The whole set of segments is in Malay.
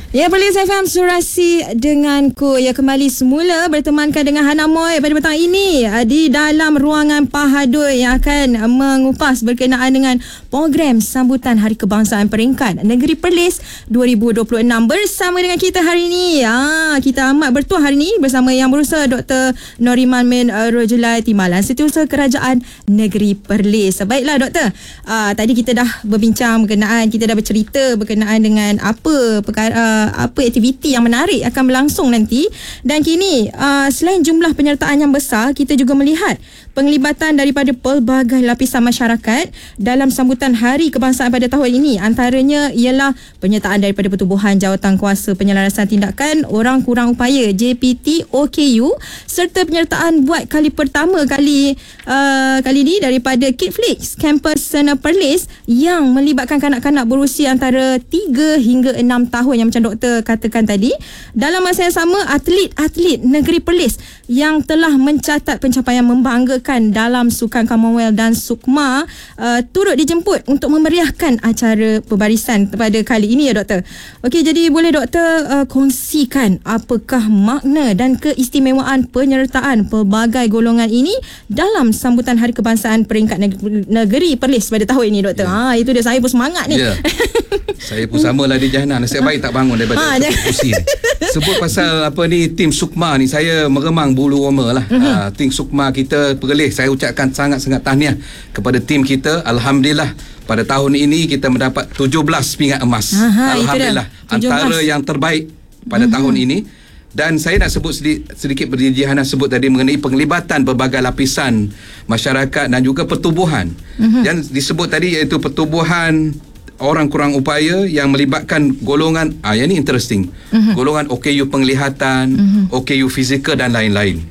Ya, Perlis FM Surasi denganku. Ya, kembali semula bertemankan dengan Hana Moy pada petang ini di dalam ruangan Pahadui yang akan mengupas berkenaan dengan program sambutan Hari Kebangsaan Peringkat Negeri Perlis 2026. Bersama dengan kita hari ini, kita amat bertuah hari ini bersama Yang Berusaha Dr. Noriman Min Rojulai Timbalan, Setiausaha Kerajaan Negeri Perlis. Baiklah Doktor, tadi kita dah berbincang berkenaan, kita dah bercerita berkenaan dengan apa aktiviti yang menarik akan berlangsung nanti. Dan kini selain jumlah penyertaan yang besar, kita juga melihat penglibatan daripada pelbagai lapisan masyarakat dalam sambutan Hari Kebangsaan pada tahun ini. Antaranya ialah penyertaan daripada Pertubuhan Jawatankuasa Penyelarasan Tindakan Orang Kurang Upaya JPT OKU, serta penyertaan buat kali pertama kali ini daripada KidFlix Kampus Sena Perlis yang melibatkan kanak-kanak berusia antara 3 hingga 6 tahun yang macam doktor katakan tadi. Dalam masa yang sama, atlet-atlet negeri Perlis yang telah mencatat pencapaian membanggakan dalam Sukan Commonwealth dan Sukma turut dijemput untuk memeriahkan acara pembarisan pada kali ini ya doktor. Okey, jadi boleh doktor kongsikan apakah makna dan keistimewaan penyertaan pelbagai golongan ini dalam sambutan Hari Kebangsaan Peringkat Negeri Perlis pada tahun ini doktor. Itu dia, saya pun semangat ni. Saya pun samalah di Jahana. Nasib baik tak bangun daripada kursi ni. Sebut pasal tim Sukma ni, saya meremang bulu roma lah. Tim Sukma kita Perlis, saya ucapkan sangat-sangat tahniah kepada tim kita. Alhamdulillah pada tahun ini kita mendapat 17 pingat emas. Alhamdulillah, antara yang terbaik pada tahun ini. Dan saya nak sebut sedikit berdiri Hana sebut tadi mengenai penglibatan berbagai lapisan masyarakat dan juga pertubuhan. Yang disebut tadi iaitu pertubuhan orang kurang upaya yang melibatkan golongan, yang ni interesting, golongan OKU penglihatan, OKU fizikal dan lain-lain.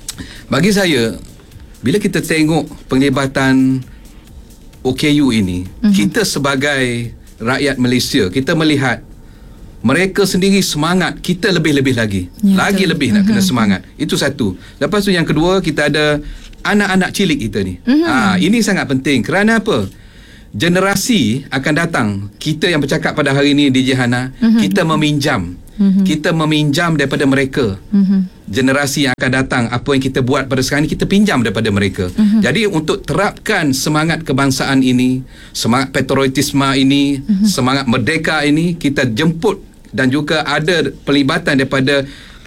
Bagi saya, bila kita tengok penglibatan OKU ini, kita sebagai rakyat Malaysia, kita melihat mereka sendiri semangat, kita lebih-lebih lagi. Lagi lebih nak kena semangat. Itu satu. Lepas tu yang kedua, kita ada anak-anak cilik kita ni. Ini sangat penting. Kerana apa? Generasi akan datang, kita yang bercakap pada hari ini di Jihana, kita meminjam. Kita meminjam daripada mereka. Generasi yang akan datang, apa yang kita buat pada sekarang ini, kita pinjam daripada mereka. Jadi untuk terapkan semangat kebangsaan ini, semangat patriotisme ini, semangat merdeka ini, kita jemput dan juga ada pelibatan daripada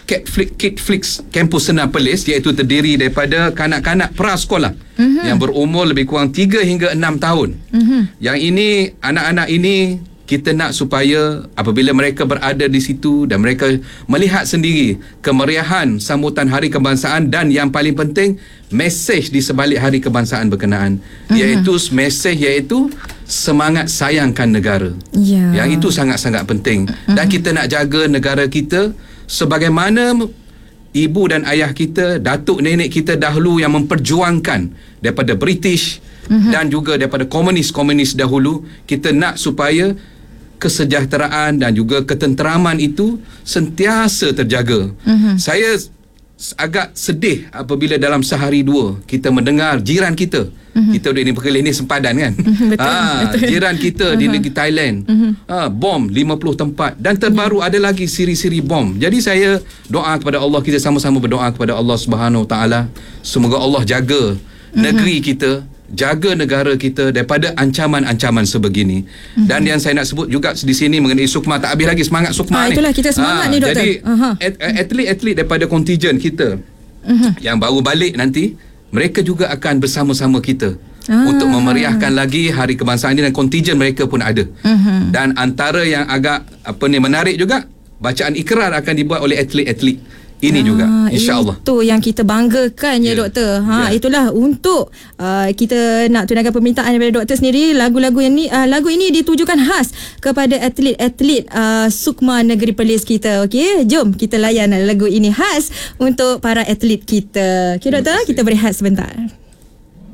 KidFlix Kampus Sena Perlis, iaitu terdiri daripada kanak-kanak prasekolah yang berumur lebih kurang 3 hingga 6 tahun. Yang ini, anak-anak ini kita nak supaya apabila mereka berada di situ dan mereka melihat sendiri kemeriahan sambutan Hari Kebangsaan, dan yang paling penting mesej di sebalik Hari Kebangsaan berkenaan, iaitu mesej iaitu semangat sayangkan negara. Yang itu sangat-sangat penting. Dan kita nak jaga negara kita sebagaimana ibu dan ayah kita, datuk nenek kita dahulu yang memperjuangkan daripada British dan juga daripada komunis dahulu. Kita nak supaya kesejahteraan dan juga ketenteraman itu sentiasa terjaga. Saya agak sedih apabila dalam sehari dua kita mendengar jiran kita, kita di Perlis ni sempadan kan, betul. Jiran kita di negeri Thailand, bom 50 tempat, dan terbaru ada lagi siri-siri bom. Jadi saya doa kepada Allah, kita sama-sama berdoa kepada Allah Subhanahu Taala, semoga Allah jaga negeri kita, jaga negara kita daripada ancaman-ancaman sebegini. Dan yang saya nak sebut juga di sini mengenai Sukma, tak habis lagi semangat Sukma ni. Itulah kita semangat ni doktor. Jadi atlet-atlet daripada kontijen kita yang baru balik nanti, mereka juga akan bersama-sama kita untuk memeriahkan lagi Hari Kebangsaan ini, dan kontijen mereka pun ada. Dan antara yang agak menarik juga, bacaan ikrar akan dibuat oleh atlet-atlet ini juga, insya-Allah. Itu yang kita banggakan ya doktor. Itulah untuk kita nak tunaikan permintaan daripada doktor sendiri. Lagu ini ditujukan khas kepada atlet-atlet Sukma Negeri Perlis kita. Okey, jom kita layan lagu ini khas untuk para atlet kita. Okey doktor, kita berehat sebentar.